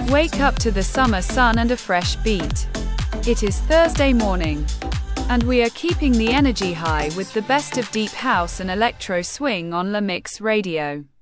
Wake up to the summer sun and a fresh beat. It is Thursday morning, and we are keeping the energy high with the best of deep house and electro swing on La Mix Radio.